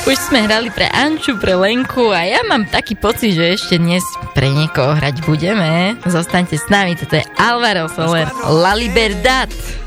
Už sme hrali pre Anču, pre Lenku a ja mám taký pocit, že ešte dnes pre niekoho hrať budeme. Zostaňte s nami, toto je Alvaro Soler, La Libertad.